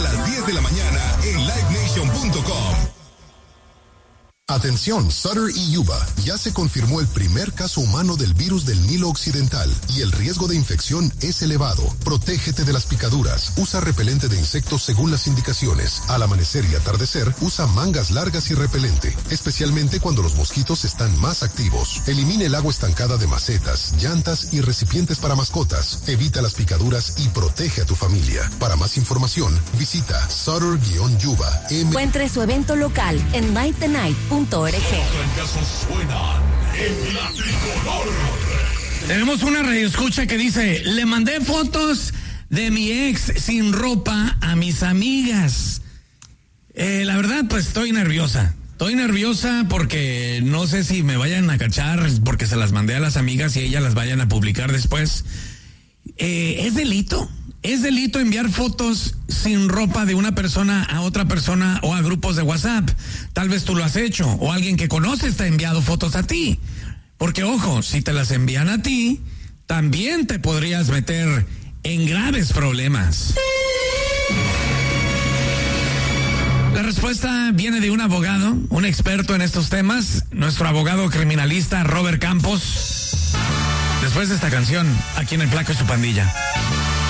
las 10 de la mañana en livenation.com. Atención, Sutter y Yuba. Ya se confirmó el primer caso humano del virus del Nilo Occidental y el riesgo de infección es elevado. Protégete de las picaduras. Usa repelente de insectos según las indicaciones. Al amanecer y atardecer, usa mangas largas y repelente, especialmente cuando los mosquitos están más activos. Elimine el agua estancada de macetas, llantas y recipientes para mascotas. Evita las picaduras y protege a tu familia. Para más información, visita Sutter-Yuba. Encuentre su evento local en nighttonight.org. Tenemos una radioescucha que dice: le mandé fotos de mi ex sin ropa a mis amigas. La verdad, pues estoy nerviosa. Estoy nerviosa porque no sé si me vayan a cachar porque se las mandé a las amigas y ellas las vayan a publicar después. ¿Es delito? ¿Es delito enviar fotos sin ropa de una persona a otra persona o a grupos de WhatsApp? Tal vez tú lo has hecho o alguien que conoces te ha enviado fotos a ti. Porque ojo, si te las envían a ti, también te podrías meter en graves problemas. La respuesta viene de un abogado, un experto en estos temas, nuestro abogado criminalista Robert Campos. Después de esta canción, aquí en El Flaco y su Pandilla.